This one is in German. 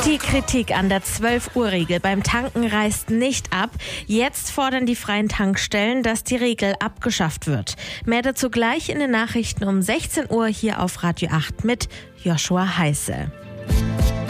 Die Kritik an der 12-Uhr-Regel beim Tanken reißt nicht ab. Jetzt fordern die freien Tankstellen, dass die Regel abgeschafft wird. Mehr dazu gleich in den Nachrichten um 16 Uhr hier auf Radio 8 mit Joshua Heiße.